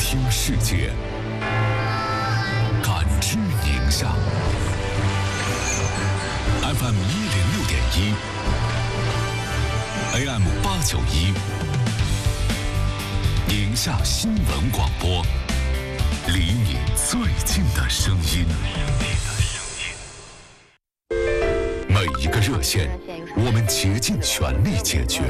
听世界，感知宁夏。FM 106.1 AM 891，宁夏新闻广播，离你最近的声音。每一个热线，我们竭尽全力解决；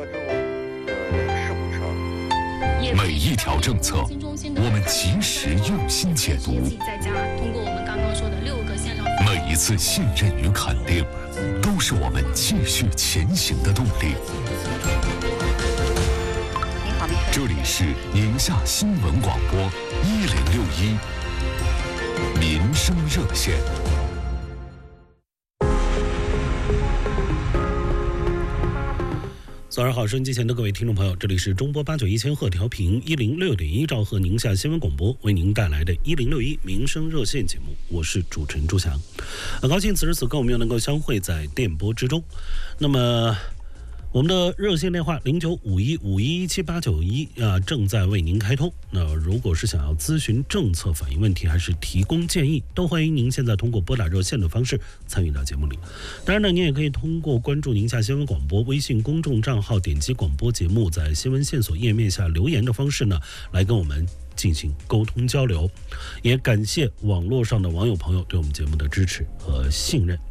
每一条政策，我们及时用心解读。每一次信任与肯定，都是我们继续前行的动力。这里是宁夏新闻广播1061民生热线。 早上好，收音机前的各位听众朋友，这里是中波891千赫调频106.1兆赫宁夏新闻广播为您带来的1061民生热线节目，我是主持人朱翔。很高兴此时此刻我们又能够相会在电波之中。那么我们的热线电话0951517891正在为您开通。那如果是想要咨询政策反映问题，还是提供建议，都欢迎您现在通过拨打热线的方式参与到节目里。当然呢，您也可以通过关注宁夏新闻广播微信公众账号，点击广播节目，在新闻线索页面下留言的方式呢，来跟我们进行沟通交流。也感谢网络上的网友朋友对我们节目的支持和信任。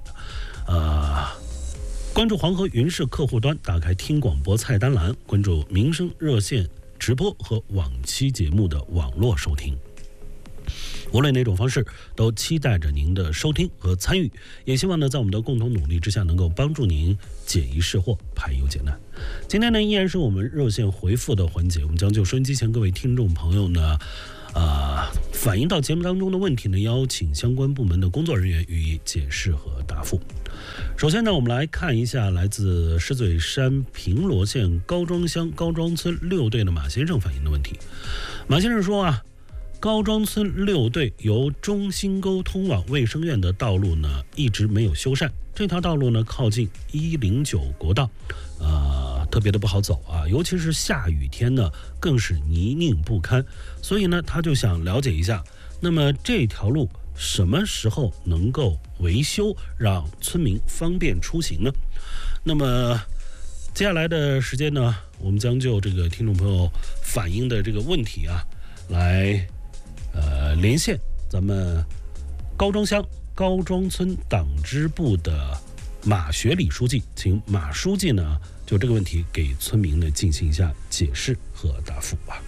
关注黄河云视客户端，打开听广播菜单栏，关注民生热线直播和往期节目的网络收听。无论哪种方式，都期待着您的收听和参与，也希望呢，在我们的共同努力之下，能够帮助您解疑释惑，排忧解难。今天呢，依然是我们热线回复的环节，我们将就收音机前各位听众朋友呢，反映到节目当中的问题呢，邀请相关部门的工作人员予以解释和答复。首先呢，我们来看一下来自狮嘴山平罗县高庄乡高庄村6队的马先生反映的问题。马先生说高庄村6队由中心沟通往卫生院的道路呢，一直没有修缮。这条道路呢，靠近109国道，特别的不好走尤其是下雨天呢，更是泥泞不堪。所以呢，他就想了解一下，那么这条路什么时候能够维修，让村民方便出行呢？那么接下来的时间呢，我们将就这个听众朋友反映的这个问题来连线咱们高庄乡高庄村党支部的马学礼书记，请马书记呢就这个问题给村民呢进行一下解释和答复